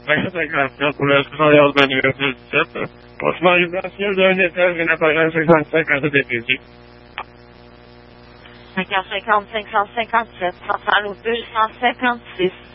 50 pour le supérieur de l'université 17. Portion résidentielle d'un étage, une apparence 55 à DPJ. 550, 557, 300 256.